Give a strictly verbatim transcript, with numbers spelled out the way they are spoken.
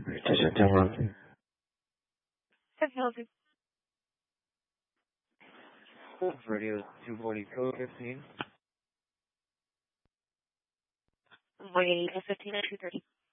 这是电话。 Can I help you? Radio two forty code fifteen. Morning, fifteen at two thirty.